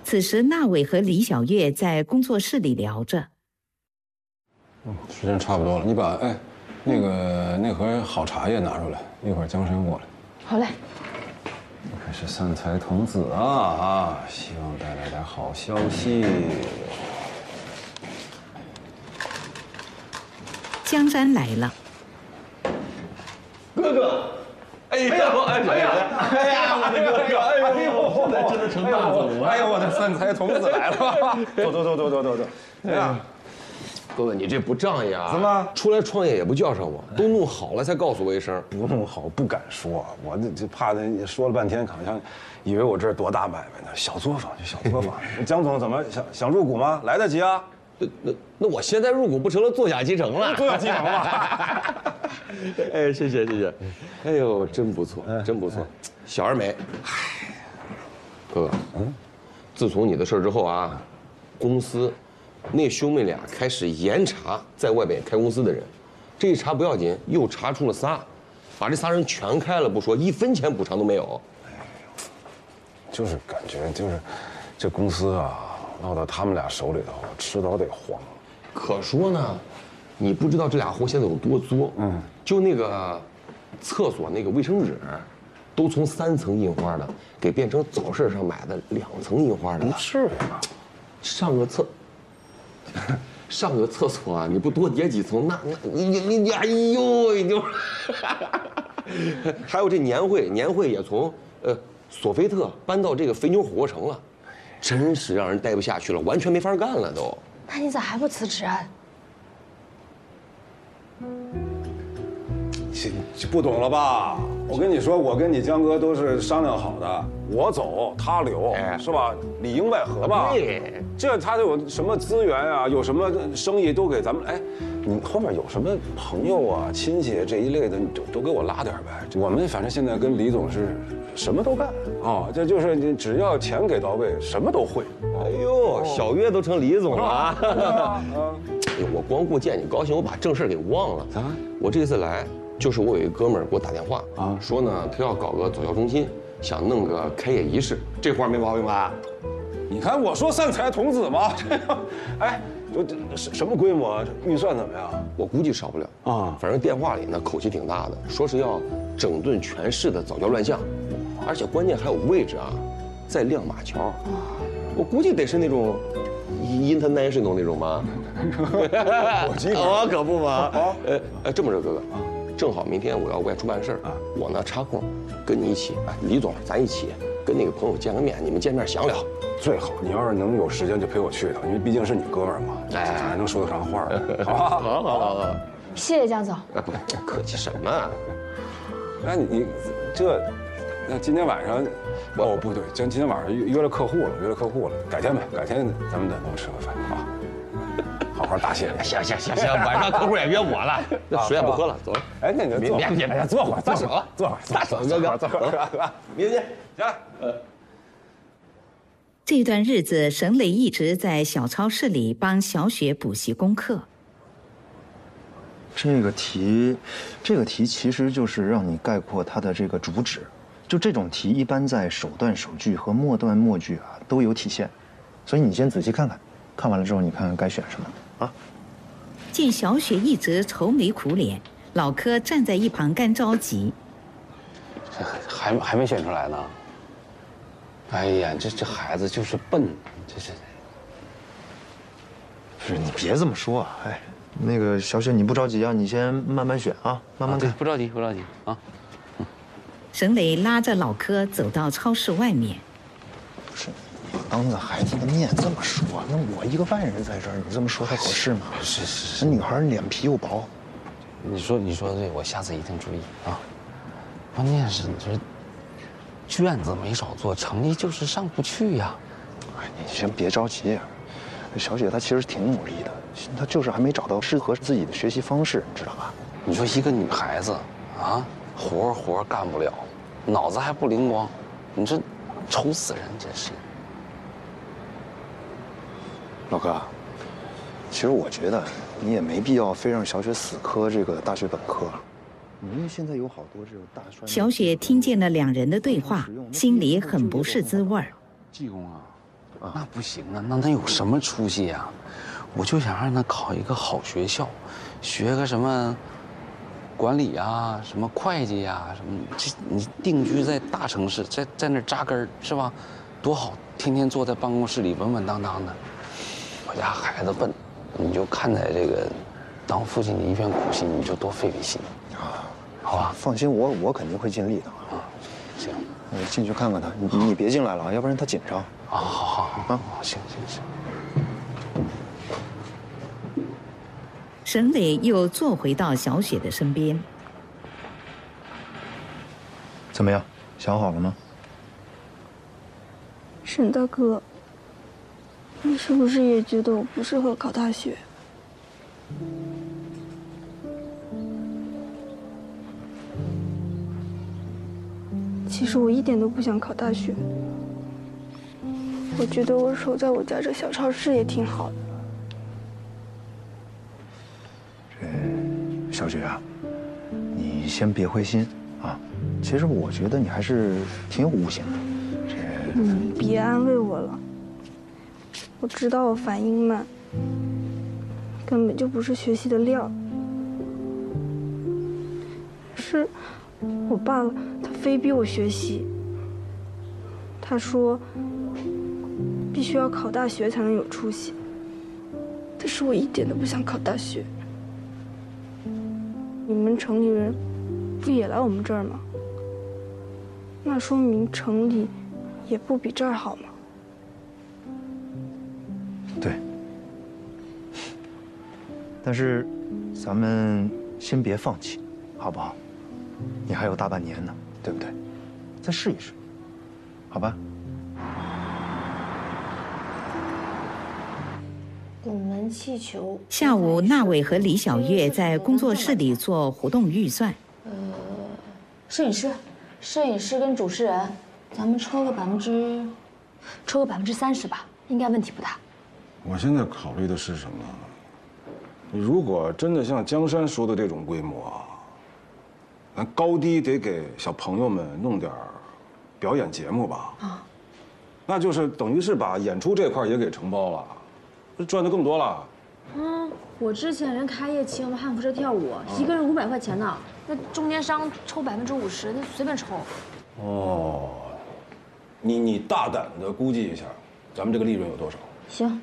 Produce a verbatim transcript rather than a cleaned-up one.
此时，纳伟和李小月在工作室里聊着。 嗯，时间差不多了，你把哎，那个那盒好茶叶拿出来，一会儿江山过来。 好嘞。 你可是三才童子啊啊！希望带来点好消息。 江山来了。 哥哥。 哎呀！哎呀！哎呀！我的哥哥！哎呦！现在真的成大总了！ 哎呦，我的三才童子来了！走走走走走走走！哎呀， 哥哥，你这不仗义啊！ 怎么出来创业也不叫上我？都弄好了才告诉我一声。 不弄好不敢说，我这这怕他说了半天，好像以为我这儿多大买卖呢。小作坊就小作坊。江总怎么想想入股吗？来得及啊！ 那那那我现在入股不成了作假继承了？ 作假继承了。 哎，谢谢谢谢。哎呦，真不错，真不错，小而美。唉，哥哥，嗯，自从你的事儿之后啊，公司那兄妹俩开始严查在外边开公司的人，这一查不要紧，又查出了仨，把这仨人全开了不说，一分钱补偿都没有。哎呦， 就是感觉就是这公司啊。 闹到他们俩手里头，迟早得黄。 可说呢，你不知道这俩货现在有多作。嗯，就那个厕所那个卫生纸，都从三层印花的给变成早市上买的两层印花的了。 不是吧？ 上个厕，上个厕所啊，你不多叠几层，那那你你你哎呦，你就，还有这年会，年会也从呃索菲特搬到这个肥牛火锅城了。 真是让人待不下去了，完全没法干了都。 那你咋还不辞职啊？ 这不懂了吧？我跟你说，我跟你江哥都是商量好的，我走他留，哎、是吧？里应外合吧。对，这他有什么资源啊？有什么生意都给咱们。哎，你后面有什么朋友啊、亲戚这一类的，你都都给我拉点呗。我们反正现在跟李总是什么都干啊，这就是你只要钱给到位，什么都会。 哎呦，小月都成李总了啊！哎呦，我光顾见你高兴，我把正事给忘了。啊，我这次来。 就是我有一个哥们儿给我打电话啊，说呢他要搞个早教中心，想弄个开业仪式，这活儿没毛病吧？ 你看我说三才童子吗？这个，哎，这这什什么规模？预算怎么样？ 我估计少不了啊。反正电话里呢口气挺大的，说是要整顿全市的早教乱象，而且关键还有位置啊，在亮马桥。我估计得是那种 international 那种吧。 我记得， 我可不嘛。呃呃，这么着，哥哥。 正好明天我要外出办事儿啊，我呢插空，跟你一起，哎，李总，咱一起跟那个朋友见个面，你们见面详聊。 最好你要是能有时间就陪我去一趟，因为毕竟是你哥们儿嘛，哎，咱还能说得上话儿，好吧？ 好好好好， 谢谢江总。 客气什么？ 那你你这，那今天晚上，哦不对，今今天晚上约约了客户了，约了客户了，改天呗，改天咱们再能吃个饭啊。 好好答谢。 行行行行，晚上客户也约我了，那水也不喝了，走了。 哎，那你别别别， 坐会儿，坐会儿，坐会儿， 大手哥哥， 坐会儿， 明天见。 呃， 这段日子，沈磊一直在小超市里帮小雪补习功课。 这个题，这个题其实就是让你概括它的这个主旨。就这种题，一般在首段首句和末段末句啊都有体现，所以你先仔细看看，看完了之后，你看看该选什么。 啊！ 见小雪一直愁眉苦脸，老柯站在一旁干着急。 这还还没选出来呢。哎呀，这这孩子就是笨，这是。 不是你别这么说啊！哎，那个小雪你不着急啊，你先慢慢选啊，慢慢看。 不着急，不着急啊。 沈磊拉着老柯走到超市外面。 不是。 当着孩子的面这么说，那我一个外人在这儿，你这么说他合适吗？ 是是是， 那女孩脸皮又薄。 你说你说这，我下次一定注意啊。关键是你说卷子没少做，成绩就是上不去呀。 哎，你先别着急，小雪她其实挺努力的，她就是还没找到适合自己的学习方式，你知道吧？ 你说一个女孩子啊，活活干不了，脑子还不灵光，你这愁死人，真是。 老哥，其实我觉得你也没必要非让小雪死磕这个大学本科，因为现在有好多这种大专。 小雪听见了两人的对话，心里很不是滋味儿。 技工啊， 那不行啊，那他有什么出息呀？我就想让他考一个好学校，学个什么管理啊，什么会计呀、啊，什么这你定居在大城市，在在那扎根是吧？多好，天天坐在办公室里稳稳当当的。我家孩子笨，你就看在这个当父亲的一片苦心，你就多费费心啊，好吧？ 放心，我我肯定会尽力的啊。 行， 我进去看看他，你你别进来了啊，要不然他紧张。 啊，好好好啊，行行行。 沈磊又坐回到小雪的身边。 怎么样，想好了吗？ 沈大哥，你是不是也觉得我不适合考大学？其实我一点都不想考大学，我觉得我守在我家这小超市也挺好的。 小雪啊，你先别灰心啊。其实我觉得你还是挺有悟性的。这…… 嗯，别安慰我了。我知道我反应慢，根本就不是学习的料。是我爸他非逼我学习，他说必须要考大学才能有出息。但是我一点都不想考大学。你们城里人不也来我们这儿吗？那说明城里也不比这儿好嘛。 对。但是，咱们先别放弃，好不好？你还有大半年呢，对不对？再试一试，好吧？ 拱门气球。 下午，娜伟和李小月在工作室里做活动预算。 呃，摄影师，摄影师跟主持人，咱们抽个百分之，抽个百分之三十吧，应该问题不大。 我现在考虑的是什么？如果真的像江山说的这种规模啊，咱高低得给小朋友们弄点表演节目吧。啊，那就是等于是把演出这块也给承包了。赚的更多了。 嗯，我之前人开业请我们汉服社跳舞，一个人五百块钱呢。那中间商抽百分之五十，那随便抽。 哦，你你大胆的估计一下，咱们这个利润有多少？ 行，